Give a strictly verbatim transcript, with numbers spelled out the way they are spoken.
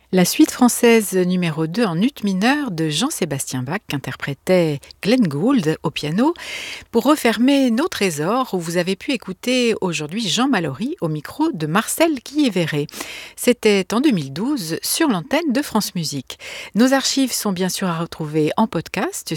La suite française numéro deux en ut mineur de Jean-Sébastien Bach qu'interprétait Glenn Gould au piano pour refermer nos trésors où vous avez pu écouter aujourd'hui Jean Mallory au micro de Marcel Guilhéveret. C'était en deux mille douze sur l'antenne de France Musique. Nos archives sont bien sûr à retrouver en podcast